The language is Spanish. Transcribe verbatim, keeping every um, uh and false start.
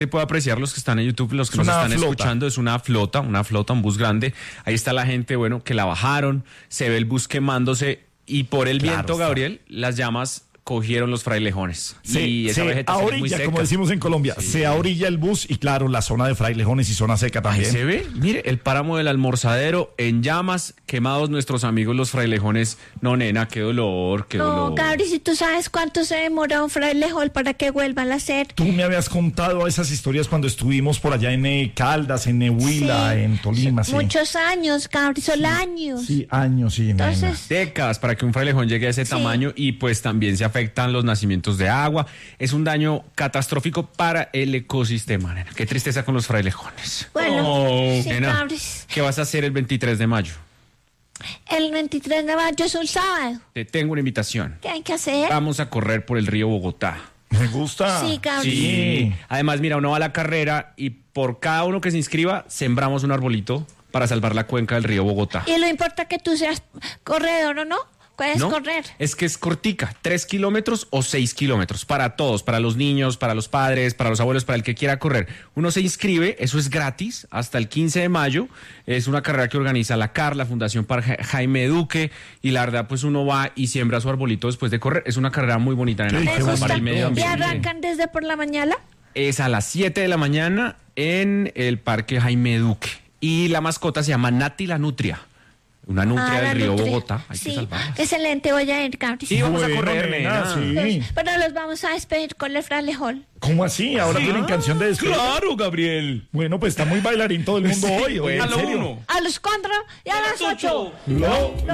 Se puede apreciar los que están en YouTube, los que Es nos una están flota. escuchando, es una flota, una flota, un bus grande. Ahí está la gente, bueno, que la bajaron, se ve el bus quemándose y por el Claro viento, está. Gabriel, las llamas cogieron los frailejones. Se, y esa se vegetación es muy ahorilla, seca. como decimos en Colombia, Sí. se ahorilla el bus y claro, la zona de Frailejones y zona seca Ahí también. se ve, mire, el páramo del Almorzadero en llamas, quemados nuestros amigos los frailejones. No, nena, qué dolor, qué No, dolor. Gabri, si tú sabes cuánto se demora un frailejón para que vuelvan a hacer. Tú me habías contado esas historias cuando estuvimos por allá en eh, Caldas, en Nehuila, Sí. en Tolima, sí. Muchos años, Gabri, son años. Sí, años, sí, nena. Entonces, Décadas para que un frailejón llegue a ese Sí. tamaño y pues también se afectan los nacimientos de agua. Es un daño catastrófico para el ecosistema, nena. Qué tristeza con los frailejones. bueno, Oh, sí, nena, Gabri. ¿qué vas a hacer el veintitrés de mayo? El veintitrés de mayo es un sábado. Te tengo una invitación. ¿Qué hay que hacer? Vamos a correr por el río Bogotá. Me gusta. Sí, Gabri. Sí. Además, mira, uno va a la carrera y por cada uno que se inscriba, sembramos un arbolito para salvar la cuenca del río Bogotá. Y no importa que tú seas corredor o no, puedes ¿No? correr. Es que es cortica, tres kilómetros o seis kilómetros, para todos, para los niños, para los padres, para los abuelos, para el que quiera correr. Uno se inscribe, eso es gratis, hasta el quince de mayo, es una carrera que organiza la C A R, la Fundación para Ja- Jaime Duque, y la verdad, pues uno va y siembra su arbolito después de correr. Es una carrera muy bonita, nena, Sí, para qué salvar bonito. el medio ¿Y ambiente. arrancan desde por la mañana? Es a las siete de la mañana en el Parque Jaime Duque. Y la mascota se llama Nati la Nutria. Una nutria Ah, la del río nutria. Bogotá. Hay que Sí, salvarla. excelente, voy a ir, Gabri. Sí, vamos a Bueno, correr, nena, nena. sí. Pero los vamos a despedir con el frailejón. ¿Cómo así? Ahora tienen canción de despedida. Claro, Gabriel. Bueno, pues está muy bailarín todo el mundo Sí, hoy. oye, bueno. en A lo serio. uno. A los cuatro y a las ocho. Lo-